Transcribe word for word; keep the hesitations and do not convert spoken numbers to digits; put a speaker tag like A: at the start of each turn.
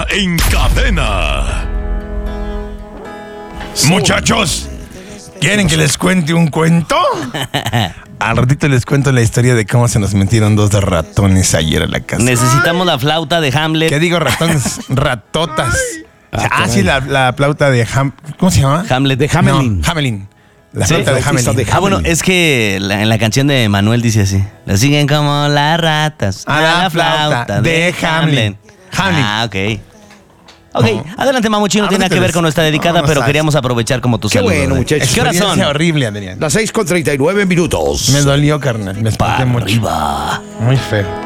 A: Laura en cadena. Muchachos, ¿quieren que les cuente un cuento? Al ratito les cuento la historia de cómo se nos metieron dos ratones ayer a la casa.
B: Necesitamos la flauta de Hamlet.
A: ¿Qué digo ratones? Ratotas. Ah, ah sí, la, la flauta de Ham... ¿Cómo se llama?
B: Hamlet.
C: De Hamelin.
A: No, Hamelin. La
B: ¿Sí?
A: flauta de Hamelin.
B: Ah, bueno, es que la, en la canción de Manuel dice así. La siguen como las ratas
A: a la, la flauta de, de Hamelin.
B: Hamelin. Ah, ok. Ok, no. Adelante, Mamuchi, no tiene nada que ver con nuestra dedicada, no, pero sabes. Queríamos aprovechar como tu saludo.
C: Qué bueno, muchachos.
A: ¿Qué horas son? Horrible, Adrián.
C: Las seis con treinta y nueve minutos.
A: Me dolió, carnal. Me espanté mucho.
B: Arriba.
A: Muy feo.